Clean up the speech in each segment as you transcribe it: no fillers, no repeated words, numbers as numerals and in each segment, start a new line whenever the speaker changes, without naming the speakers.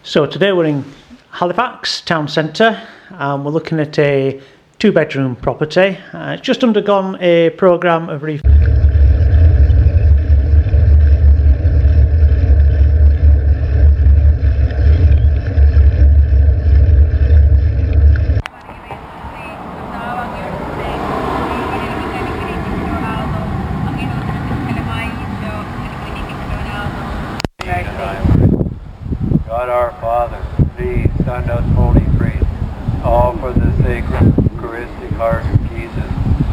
So today we're in Halifax town centre and we're looking at a 2-bedroom property. It's just undergone a programme of
God our Father, Thee, Son of Holy Priest, all for the sacred Eucharistic heart of Jesus.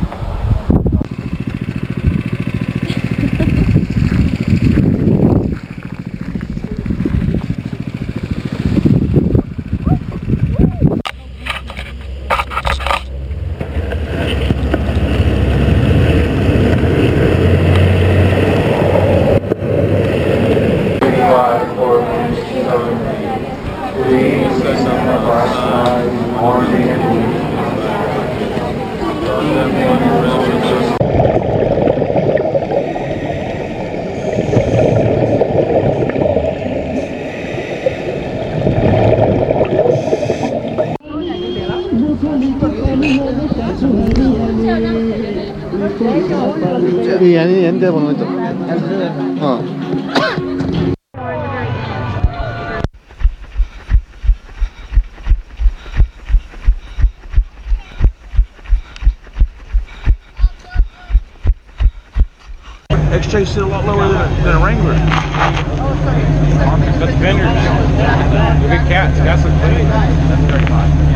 얘네 보는 거죠?
XJ sit a lot lower than a Wrangler. That's vineyard. Look at cats. Cats look clean. That's very fine.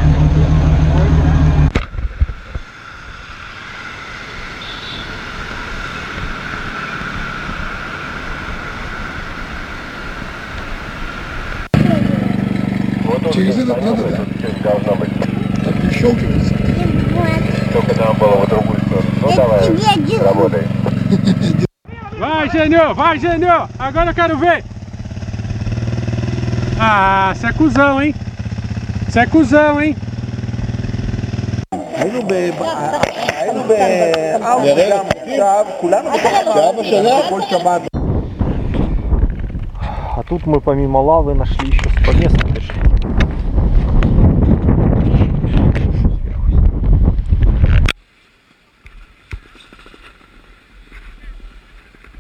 Через этот надо, да? Так, еще учится.
Только нам было в другую сторону. Ну давай, работай.
Vai, Gênio! Agora eu quero ver! Ah, você é cuzão, hein? Você é cuzão, hein?
היינו באמסטרדם עכשיו, כולנו כל שבת.
А тут мы помимо лавы нашли еще поместное решение.